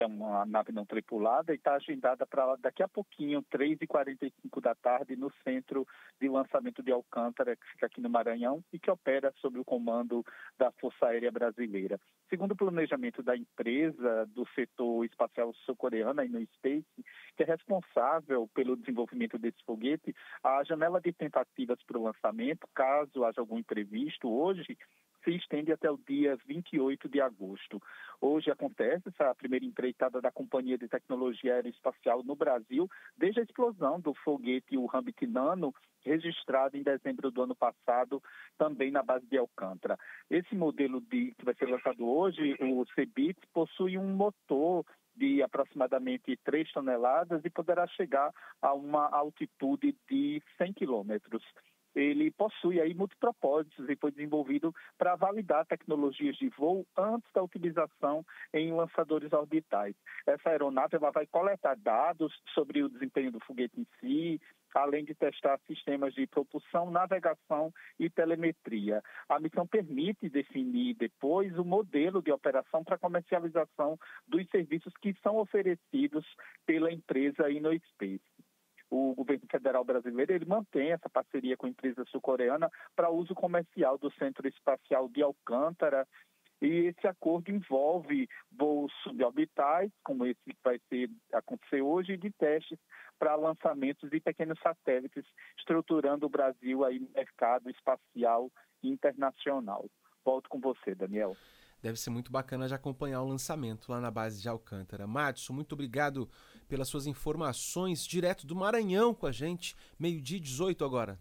é uma nave não tripulada e está agendada para daqui a pouquinho, 3h45 da tarde, no centro de lançamento de Alcântara, que fica aqui no Maranhão e que opera sob o comando da Força Aérea Brasileira. Segundo o planejamento da empresa do setor espacial sul-coreano, a Innospace, que é responsável pelo desenvolvimento desse foguete, a janela de tentativas para o lançamento, caso haja algum imprevisto hoje, se estende até o dia 28 de agosto. Hoje acontece essa primeira empreitada da Companhia de Tecnologia Aeroespacial no Brasil, desde a explosão do foguete, o Rambit Nano, registrado em dezembro do ano passado, também na base de Alcântara. Esse modelo que vai ser lançado hoje, o CBIT, possui um motor de aproximadamente 3 toneladas e poderá chegar a uma altitude de 100 quilômetros. Ele possui aí multipropósitos e foi desenvolvido para validar tecnologias de voo antes da utilização em lançadores orbitais. Essa aeronave vai coletar dados sobre o desempenho do foguete em si, além de testar sistemas de propulsão, navegação e telemetria. A missão permite definir depois o modelo de operação para comercialização dos serviços que são oferecidos pela empresa Innospace. O governo federal brasileiro ele mantém essa parceria com a empresa sul-coreana para uso comercial do Centro Espacial de Alcântara, e esse acordo envolve voos suborbitais, como esse que vai acontecer hoje, e de testes para lançamentos de pequenos satélites, estruturando o Brasil aí no mercado espacial internacional. Volto com você, Daniel. Deve ser muito bacana de acompanhar o lançamento lá na base de Alcântara. Madison, muito obrigado pelas suas informações direto do Maranhão com a gente, 12h18 agora.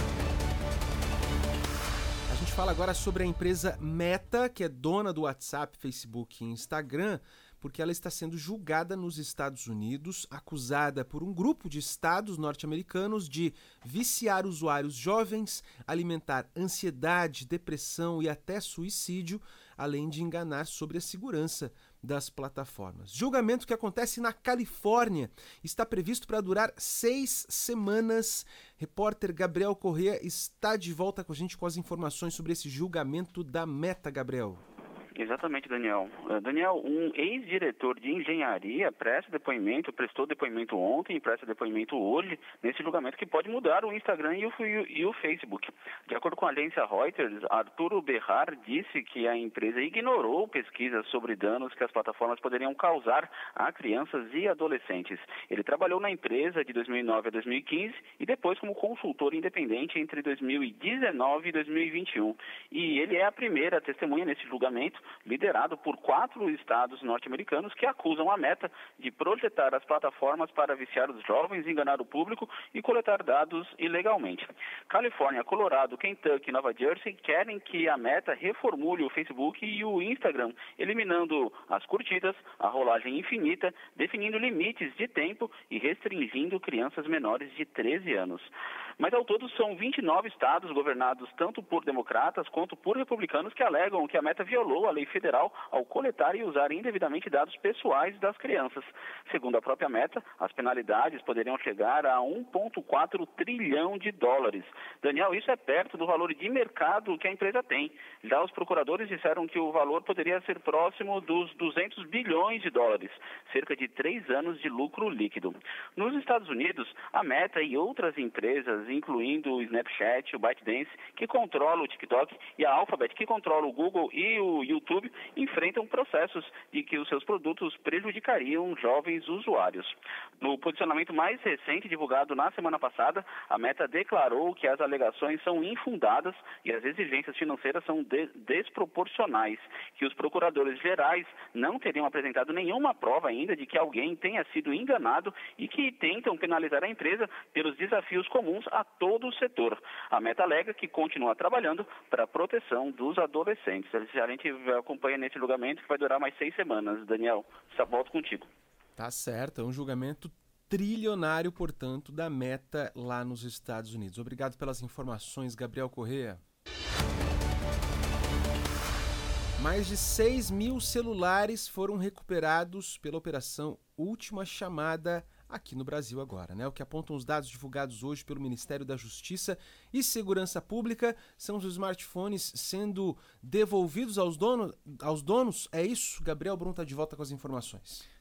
A gente fala agora sobre a empresa Meta, que é dona do WhatsApp, Facebook e Instagram, porque ela está sendo julgada nos Estados Unidos, acusada por um grupo de estados norte-americanos de viciar usuários jovens, alimentar ansiedade, depressão e até suicídio, além de enganar sobre a segurança das plataformas. Julgamento que acontece na Califórnia está previsto para durar 6 semanas. Repórter Gabriel Corrêa está de volta com a gente com as informações sobre esse julgamento da Meta, Gabriel. Exatamente, Daniel. Daniel, um ex-diretor de engenharia prestou depoimento ontem e presta depoimento hoje nesse julgamento que pode mudar o Instagram e o Facebook. De acordo com a agência Reuters, Arturo Berrar disse que a empresa ignorou pesquisas sobre danos que as plataformas poderiam causar a crianças e adolescentes. Ele trabalhou na empresa de 2009 a 2015 e depois como consultor independente entre 2019 e 2021. E ele é a primeira testemunha nesse julgamento, liderado por 4 estados norte-americanos que acusam a Meta de projetar as plataformas para viciar os jovens, enganar o público e coletar dados ilegalmente. Califórnia, Colorado, Kentucky e Nova Jersey querem que a Meta reformule o Facebook e o Instagram, eliminando as curtidas, a rolagem infinita, definindo limites de tempo e restringindo crianças menores de 13 anos. Mas ao todo são 29 estados governados tanto por democratas quanto por republicanos que alegam que a Meta violou a lei federal ao coletar e usar indevidamente dados pessoais das crianças. Segundo a própria Meta, as penalidades poderiam chegar a 1,4 trilhão de dólares. Daniel, isso é perto do valor de mercado que a empresa tem. Já os procuradores disseram que o valor poderia ser próximo dos 200 bilhões de dólares, cerca de 3 anos de lucro líquido. Nos Estados Unidos, a Meta e outras empresas, incluindo o Snapchat, o ByteDance, que controla o TikTok, e a Alphabet, que controla o Google e o YouTube, enfrentam processos de que os seus produtos prejudicariam jovens usuários. No posicionamento mais recente, divulgado na semana passada, a Meta declarou que as alegações são infundadas e as exigências financeiras são desproporcionais, que os procuradores gerais não teriam apresentado nenhuma prova ainda de que alguém tenha sido enganado e que tentam penalizar a empresa pelos desafios comuns a todo o setor. A Meta alega que continua trabalhando para a proteção dos adolescentes. A gente acompanha nesse julgamento que vai durar mais 6 semanas. Daniel, volto contigo. Tá certo, é um julgamento trilionário, portanto, da Meta lá nos Estados Unidos. Obrigado pelas informações, Gabriel Corrêa. Mais de 6 mil celulares foram recuperados pela operação Última Chamada aqui no Brasil agora, né? O que apontam os dados divulgados hoje pelo Ministério da Justiça e Segurança Pública são os smartphones sendo devolvidos aos donos. É isso? Gabriel Brum está de volta com as informações.